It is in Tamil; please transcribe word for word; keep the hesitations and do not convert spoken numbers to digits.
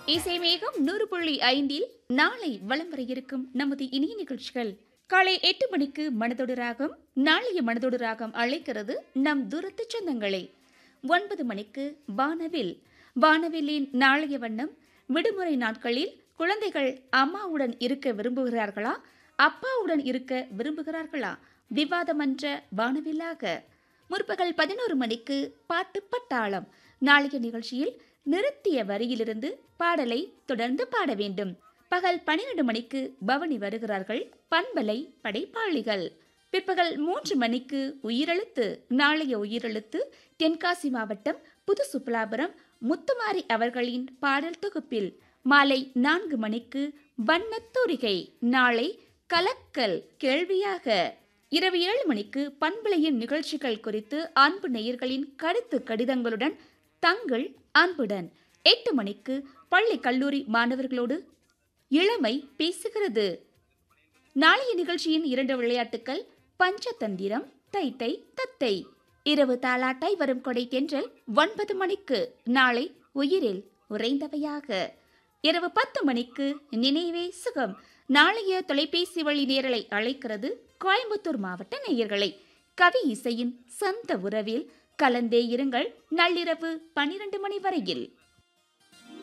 இசை மேகம் நூறு புள்ளி ஐந்தில் நாளை வலம் வர இருக்கும் நமது இனிய நிகழ்ச்சிகள். காலை எட்டு மணிக்கு மனதோடு ராகம், நாளைய மனதோடு ராகம் அழைக்கிறது நம் தூரத்து சொந்தங்களை. ஒன்பது மணிக்கு வானவில். வானவில்லின் நாளைய வண்ணம், விடுமுறை நாட்களில் குழந்தைகள் அம்மாவுடன் இருக்க விரும்புகிறார்களா, அப்பாவுடன் இருக்க விரும்புகிறார்களா, விவாதமன்ற வானவில்லாக. முற்பகல் பதினோரு மணிக்கு பாட்டு பட்டாளம். நாளைய நிகழ்ச்சியில் நிறுத்திய வரியிலிருந்து பாடலை தொடர்ந்து பாட வேண்டும். பகல் பனிரெண்டு மணிக்கு பவனி வருகிறார்கள் பண்பலை படைப்பாளிகள். பிற்பகல் மூன்று மணிக்கு உயிரெழுத்து. நாளைய உயிரெழுத்து தென்காசி மாவட்டம் புது சுப்பலாபுரம் முத்துமாரி அவர்களின் பாடல் தொகுப்பில். மாலை நான்கு மணிக்கு வண்ணத்தூரிகை. நாளை கலக்கல் கேள்வியாக. இரவு ஏழு மணிக்கு பண்பலையின் நிகழ்ச்சிகள் குறித்து அன்பு நேயர்களின் கருத்து கடிதங்களுடன் தங்கள் அன்புடன். எட்டு மணிக்கு பள்ளி கல்லூரி மாணவர்களோடு இளமை பேசுகிறது. நாளைய நிகழ்ச்சியின் இரண்டு விளையாட்டுக்கள் பஞ்சதந்திரம், தைத்தை தத்தை. இரவு தாலாட்டாய் வரும் கொடை தென்றல் ஒன்பது மணிக்கு. நாளை உயிரில் உறைந்தவையாக. இரவு பத்து மணிக்கு நினைவே சுகம். நாளைய தொலைபேசி வழி நேரலை அழைக்கிறது கோயம்புத்தூர் மாவட்ட நேயர்களை. கவி இசையின் சொந்த உறவில் கலந்தே இருங்கள் நள்ளிரவு பனிரெண்டு மணி வரையில்.